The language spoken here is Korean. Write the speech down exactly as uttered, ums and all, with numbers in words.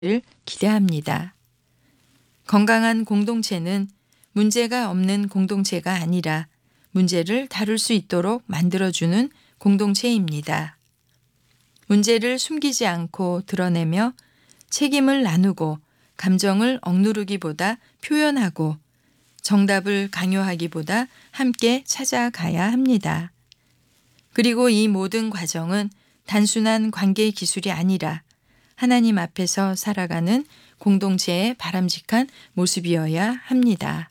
를 기대합니다. 건강한 공동체는 문제가 없는 공동체가 아니라 문제를 다룰 수 있도록 만들어주는 공동체입니다. 문제를 숨기지 않고 드러내며 책임을 나누고 감정을 억누르기보다 표현하고 정답을 강요하기보다 함께 찾아가야 합니다. 그리고 이 모든 과정은 단순한 관계 기술이 아니라 하나님 앞에서 살아가는 공동체의 바람직한 모습이어야 합니다.